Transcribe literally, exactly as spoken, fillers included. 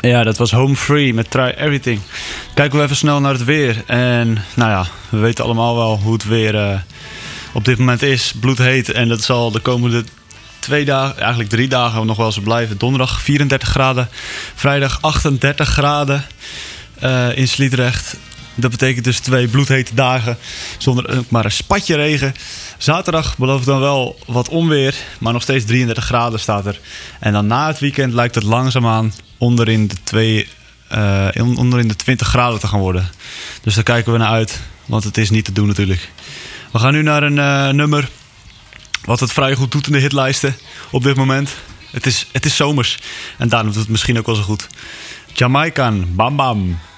Ja, dat was Home Free met Try Everything. Kijken we even snel naar het weer. En nou ja, we weten allemaal wel hoe het weer uh, op dit moment is. Bloedheet. En dat zal de komende twee dagen, eigenlijk drie dagen nog wel zo blijven. Donderdag vierendertig graden. Vrijdag achtendertig graden uh, in Sliedrecht. Dat betekent dus twee bloedhete dagen zonder ook maar een spatje regen. Zaterdag belooft dan wel wat onweer, maar nog steeds drieëndertig graden staat er. En dan na het weekend lijkt het langzaamaan onderin de, twee, uh, onderin de twintig graden te gaan worden. Dus daar kijken we naar uit, want het is niet te doen natuurlijk. We gaan nu naar een uh, nummer wat het vrij goed doet in de hitlijsten op dit moment. Het is, het is zomers en daarom doet het misschien ook wel zo goed. Jamaican, Bam Bam.